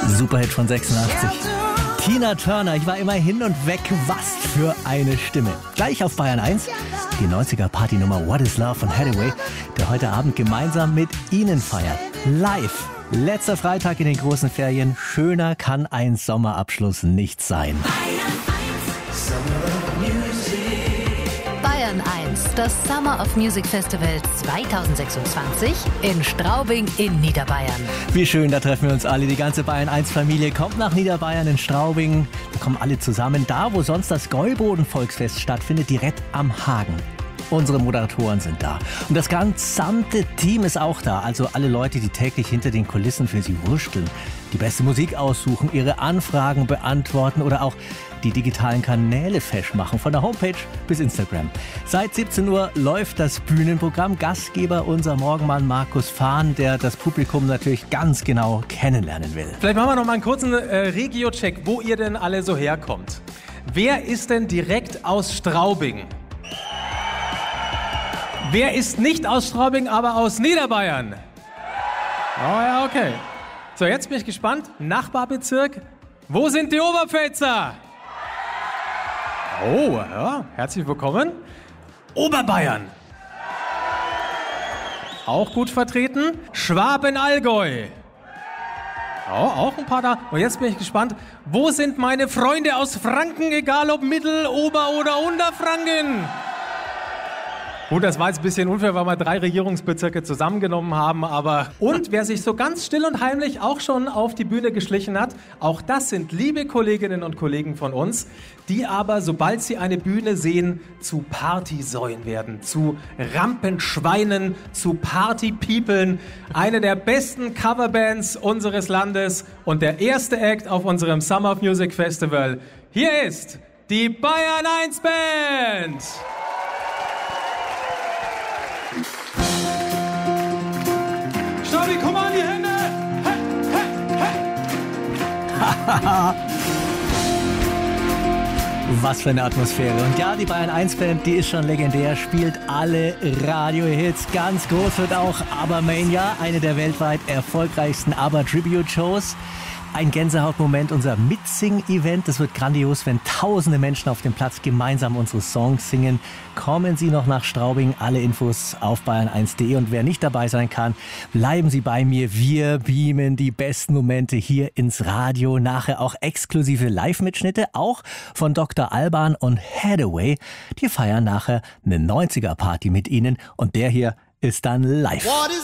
Superhit von 86. Tina Turner, ich war immer hin und weg. Was für eine Stimme. Gleich auf Bayern 1, die 90er-Partynummer What is Love von Hathaway, der heute Abend gemeinsam mit Ihnen feiert. Live. Letzter Freitag in den großen Ferien. Schöner kann ein Sommerabschluss nicht sein. Bayern 1, das Summer of Music Festival 2026 in Straubing in Niederbayern. Wie schön, da treffen wir uns alle. Die ganze Bayern 1 Familie kommt nach Niederbayern in Straubing. Da kommen alle zusammen. Da, wo sonst das Gäuboden-Volksfest stattfindet, direkt am Hagen. Unsere Moderatoren sind da. Und das gesamte Team ist auch da. Also alle Leute, die täglich hinter den Kulissen für Sie wurschteln, die beste Musik aussuchen, ihre Anfragen beantworten oder auch die digitalen Kanäle fesch machen, von der Homepage bis Instagram. Seit 17 Uhr läuft das Bühnenprogramm. Gastgeber unser Morgenmann Markus Fahn, der das Publikum natürlich ganz genau kennenlernen will. Vielleicht machen wir noch mal einen kurzen Regio-Check, wo ihr denn alle so herkommt. Wer ist denn direkt aus Straubing? Wer ist nicht aus Straubing, aber aus Niederbayern? Oh ja, okay. So, jetzt bin ich gespannt. Nachbarbezirk. Wo sind die Oberpfälzer? Oh, ja, herzlich willkommen. Oberbayern. Auch gut vertreten. Schwaben-Allgäu. Oh, auch ein paar da. Und jetzt bin ich gespannt. Wo sind meine Freunde aus Franken, egal ob Mittel-, Ober- oder Unterfranken? Gut, das war jetzt ein bisschen unfair, weil wir 3 Regierungsbezirke zusammengenommen haben, aber... Und wer sich so ganz still und heimlich auch schon auf die Bühne geschlichen hat, auch das sind liebe Kolleginnen und Kollegen von uns, die aber, sobald sie eine Bühne sehen, zu Partysäuen werden, zu Rampenschweinen, zu Partypeoplen. Eine der besten Coverbands unseres Landes und der erste Act auf unserem Summer of Music Festival. Hier ist die Bayern 1 Band! Stabi, komm an die Hände! Hey, hey, hey! Was für eine Atmosphäre. Und ja, die Bayern 1 Band, die ist schon legendär, spielt alle Radio-Hits. Ganz groß wird auch ABBA-Mania, eine der weltweit erfolgreichsten ABBA-Tribute-Shows. Ein Gänsehautmoment, unser Mitsing-Event. Das wird grandios, wenn tausende Menschen auf dem Platz gemeinsam unsere Songs singen. Kommen Sie noch nach Straubing. Alle Infos auf bayern1.de. Und wer nicht dabei sein kann, bleiben Sie bei mir. Wir beamen die besten Momente hier ins Radio. Nachher auch exklusive Live-Mitschnitte, auch von Dr. Alban und Hathaway. Die feiern nachher eine 90er-Party mit Ihnen. Und der hier ist dann live.